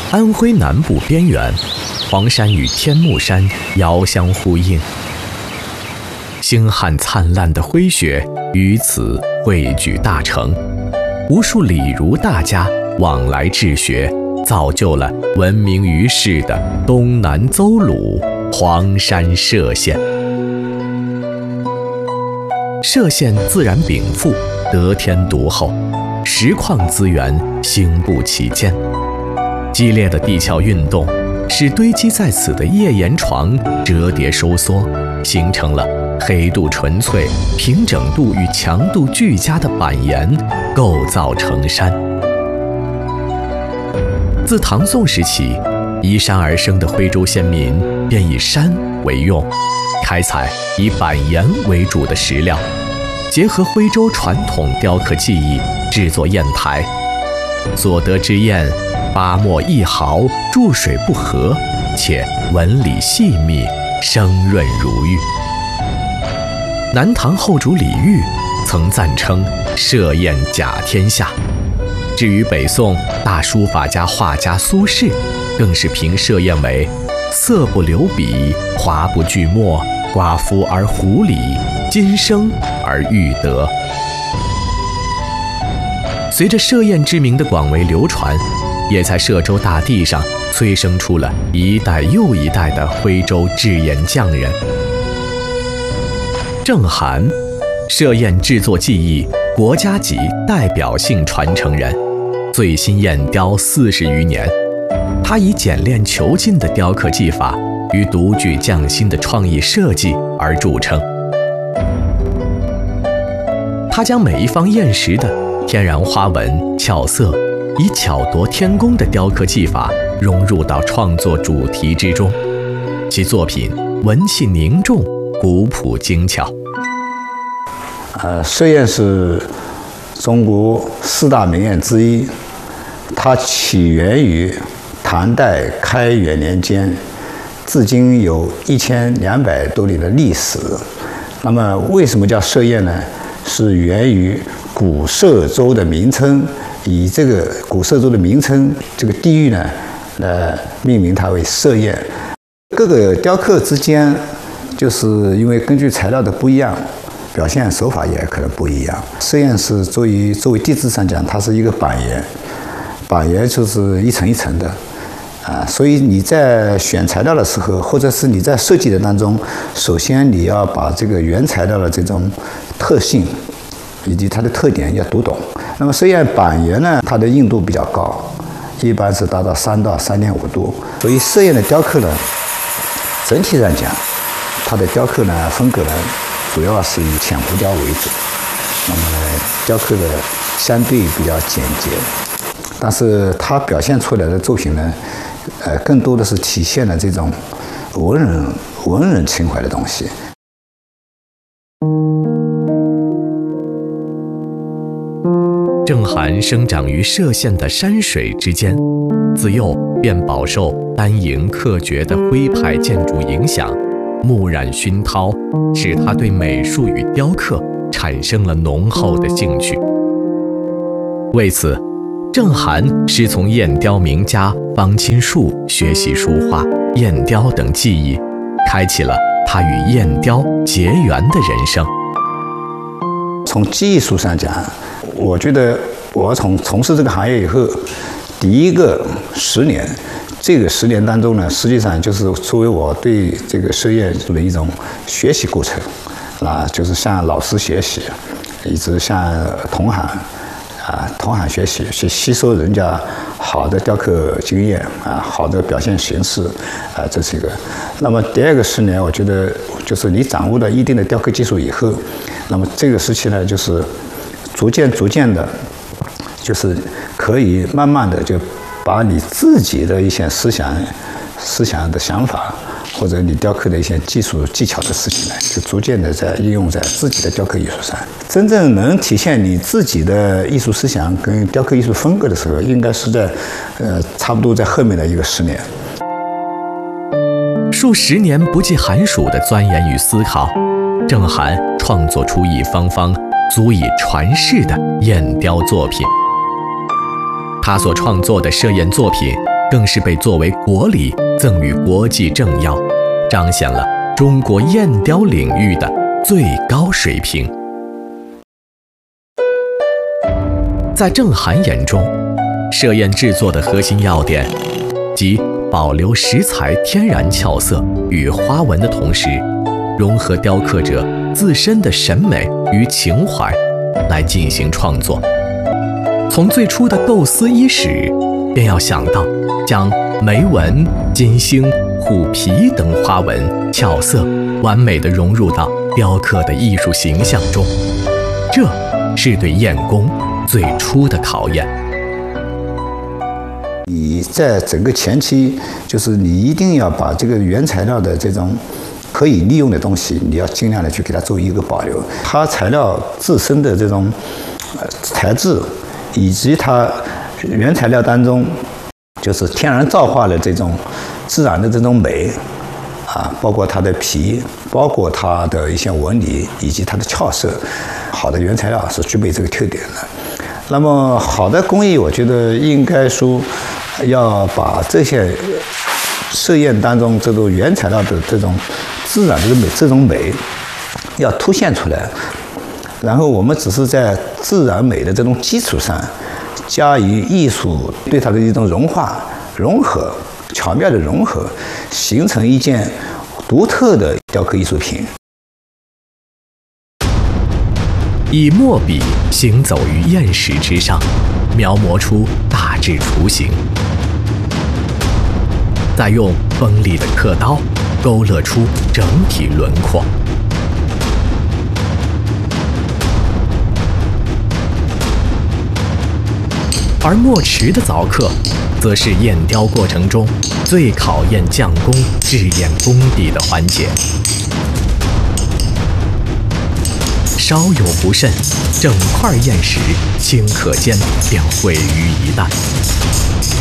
安徽南部边缘，黄山与天目山遥相呼应，星汉灿烂的辉雪于此汇聚大成，无数礼儒大家往来治学，造就了闻名于世的东南邹鲁黄山歙县。歙县自然禀赋，得天独厚，石矿资源兴不其间。激烈的地壳运动使堆积在此的页岩床折叠收缩，形成了黑度纯粹、平整度与强度俱佳的板岩，构造成山。自唐宋时起，依山而生的徽州先民便以山为用，开采以板岩为主的石料，结合徽州传统雕刻技艺制作砚台，所得之砚发墨一毫，注水不和，且纹理细密，生润如玉。南唐后主李煜曾赞称歙砚甲天下。至于北宋大书法家画家苏轼，更是评歙砚为色不留笔，华不聚墨，寡妇而狐狸，今生而欲得。随着歙砚之名的广为流传，也在歙州大地上催生出了一代又一代的徽州制砚匠人。郑涵，歙砚制作技艺国家级代表性传承人，最新砚雕40余年。他以简练遒劲的雕刻技法与独具匠心的创意设计而著称。他将每一方砚石的天然花纹、俏色，以巧夺天工的雕刻技法融入到创作主题之中，其作品文气凝重，古朴精巧。 歙砚是中国4大名砚之一，它起源于唐代开元年间，至今有1200多年的历史。那么为什么叫歙砚呢？是源于古歙州的名称，以这个古歙州的名称这个地域呢，命名它为歙砚。各个雕刻之间，就是因为根据材料的不一样，表现手法也可能不一样。歙砚是作为地质上讲，它是一个板岩，板岩就是一层一层的。所以你在选材料的时候，或者是你在设计的当中，首先你要把这个原材料的这种特性以及它的特点要读懂。那么歙砚板岩呢，它的硬度比较高，一般是达到3到3.5度。所以歙砚的雕刻呢，整体上讲，它的雕刻呢风格呢，主要是以浅浮雕为主。那么雕刻的相对比较简洁，但是它表现出来的作品呢，更多的是体现了这种文人情怀的东西。 郑涵生长于歙县的山水之间，自幼便饱受丹营克绝的徽派建筑影响，木染熏陶，使他对美术与雕刻产生了浓厚的兴趣。为此，郑涵师从砚雕名家方钦树学习书画、砚雕等技艺，开启了他与砚雕结缘的人生。 从技术上讲，我觉得我从事这个行业以后，第一个10年，这个10年当中呢，实际上就是作为我对这个歙砚的一种学习过程，就是向老师学习，一直向同行学习，去吸收人家好的雕刻经验好的表现形式这是一个。那么第二个10年，我觉得就是你掌握了一定的雕刻技术以后，那么这个时期呢，就是逐渐的，就是可以慢慢的就把你自己的一些思想的想法，或者你雕刻的一些技术技巧的事情呢，就逐渐的在应用在自己的雕刻艺术上。真正能体现你自己的艺术思想跟雕刻艺术风格的时候，应该是在差不多在后面的一个10年。 数10年不计寒暑的钻研与思考，郑涵创作出一方方足以传世的砚雕作品。他所创作的歙砚作品更是被作为国礼赠予国际政要，彰显了中国燕雕领域的最高水平。在郑涵眼中，设宴制作的核心要点，即保留食材天然俏色与花纹的同时，融合雕刻者自身的审美与情怀来进行创作。从最初的构思伊始，便要想到将眉纹、金星、虎皮等花纹俏色完美地融入到雕刻的艺术形象中，这是对燕工最初的考验。 你在整个前期，就是你一定要把这个原材料的这种可以利用的东西，你要尽量的去给它做一个保留。它材料自身的这种材质，以及它原材料当中就是天然造化的这种自然的这种美啊，包括它的皮，包括它的一些纹理，以及它的俏色，好的原材料是具备这个特点的。那么好的工艺，我觉得应该说要把这些设宴当中这种原材料的这种自然的美，这种美要凸显出来。然后我们只是在自然美的这种基础上，加以艺术对它的一种融化、融合，巧妙的融合，形成一件独特的雕刻艺术品。 以墨笔行走于砚石之上，描摹出大致雏形，再用锋利的刻刀勾勒出整体轮廓。而墨池的凿刻，则是砚雕过程中最考验匠工制砚功底的环节。稍有不慎，整块砚石顷刻间便毁于一旦。